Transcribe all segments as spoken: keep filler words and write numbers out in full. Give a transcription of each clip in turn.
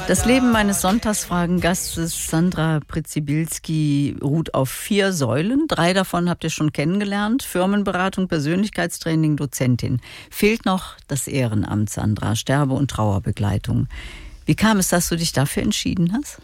Das Leben meines Sonntagsfragen-Gastes Sandra Przybyłski ruht auf vier Säulen. Drei davon habt ihr schon kennengelernt. Firmenberatung, Persönlichkeitstraining, Dozentin. Fehlt noch das Ehrenamt, Sandra, Sterbe- und Trauerbegleitung. Wie kam es, dass du dich dafür entschieden hast?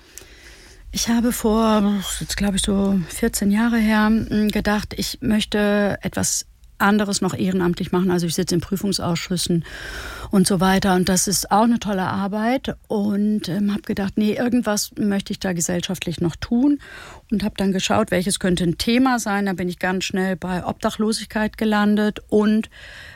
Ich habe vor, jetzt glaube ich so vierzehn Jahre her, gedacht, ich möchte etwas anderes noch ehrenamtlich machen. Also ich sitze in Prüfungsausschüssen und so weiter. Und das ist auch eine tolle Arbeit. Und ähm, habe gedacht, nee, irgendwas möchte ich da gesellschaftlich noch tun. Und habe dann geschaut, welches könnte ein Thema sein. Da bin ich ganz schnell bei Obdachlosigkeit gelandet und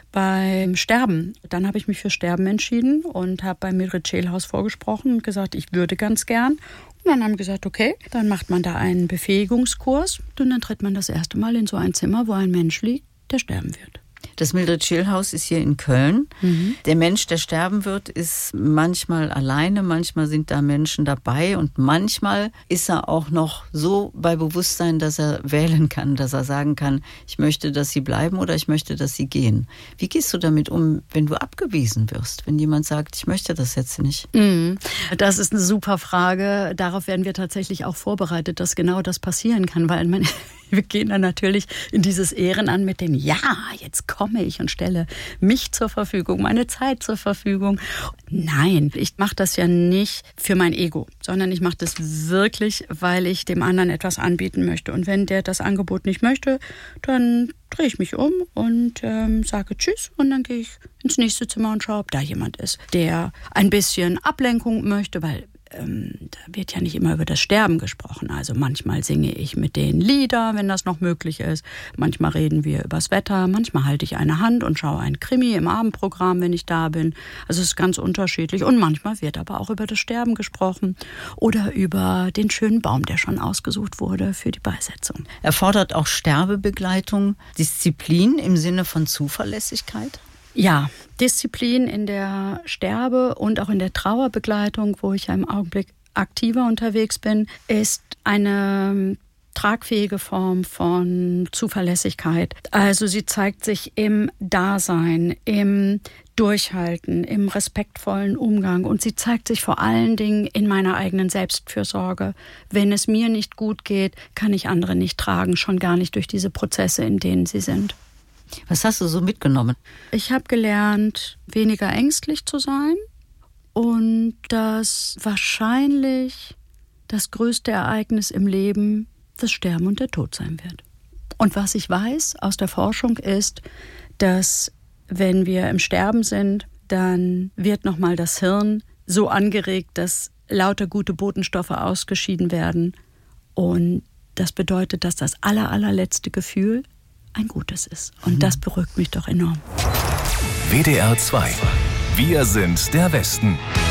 beim Sterben. Dann habe ich mich für Sterben entschieden und habe beim Mildred Scheel-Haus vorgesprochen und gesagt, ich würde ganz gern. Und dann haben wir gesagt, okay, dann macht man da einen Befähigungskurs. Und dann tritt man das erste Mal in so ein Zimmer, wo ein Mensch liegt, der sterben wird. Das Mildred Scheel-Haus ist hier in Köln. Mhm. Der Mensch, der sterben wird, ist manchmal alleine, manchmal sind da Menschen dabei und manchmal ist er auch noch so bei Bewusstsein, dass er wählen kann, dass er sagen kann, ich möchte, dass sie bleiben oder ich möchte, dass sie gehen. Wie gehst du damit um, wenn du abgewiesen wirst, wenn jemand sagt, ich möchte das jetzt nicht? Mhm. Das ist eine super Frage. Darauf werden wir tatsächlich auch vorbereitet, dass genau das passieren kann, weil man, wir gehen dann natürlich in dieses Ehrenamt mit dem Ja, jetzt komme ich und stelle mich zur Verfügung, meine Zeit zur Verfügung. Nein, ich mache das ja nicht für mein Ego, sondern ich mache das wirklich, weil ich dem anderen etwas anbieten möchte. Und wenn der das Angebot nicht möchte, dann drehe ich mich um und ähm, sage Tschüss und dann gehe ich ins nächste Zimmer und schaue, ob da jemand ist, der ein bisschen Ablenkung möchte, weil ähm, da wird ja nicht immer über das Sterben gesprochen. Also manchmal singe ich mit denen Lieder, wenn das noch möglich ist. Manchmal reden wir übers Wetter. Manchmal halte ich eine Hand und schaue ein Krimi im Abendprogramm, wenn ich da bin. Also es ist ganz unterschiedlich. Und manchmal wird aber auch über das Sterben gesprochen oder über den schönen Baum, der schon ausgesucht wurde für die Beisetzung. Erfordert auch Sterbebegleitung Disziplin im Sinne von Zuverlässigkeit? Ja, Disziplin in der Sterbe- und auch in der Trauerbegleitung, wo ich ja im Augenblick aktiver unterwegs bin, ist eine tragfähige Form von Zuverlässigkeit. Also sie zeigt sich im Dasein, im Durchhalten, im respektvollen Umgang und sie zeigt sich vor allen Dingen in meiner eigenen Selbstfürsorge. Wenn es mir nicht gut geht, kann ich andere nicht tragen, schon gar nicht durch diese Prozesse, in denen sie sind. Was hast du so mitgenommen? Ich habe gelernt, weniger ängstlich zu sein und dass wahrscheinlich das größte Ereignis im Leben das Sterben und der Tod sein wird. Und was ich weiß aus der Forschung ist, dass wenn wir im Sterben sind, dann wird nochmal das Hirn so angeregt, dass lauter gute Botenstoffe ausgeschieden werden. Und das bedeutet, dass das aller, allerletzte Gefühl ein gutes ist. Und mhm. das beruhigt mich doch enorm. W D R zwei. Wir sind der Westen.